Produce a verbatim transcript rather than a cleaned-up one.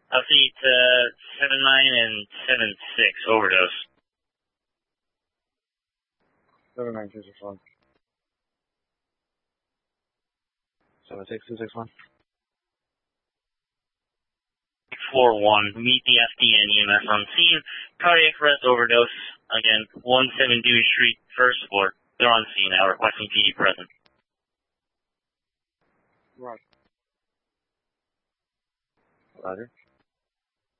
Update uh, seven nine and seven six, overdose. seven nine two six one. seven six two six one. four one, meet the F D N E M S on scene. Cardiac arrest overdose. Again, one seven Dewey Street, first floor. They're on scene now, requesting P D present. Roger. Roger.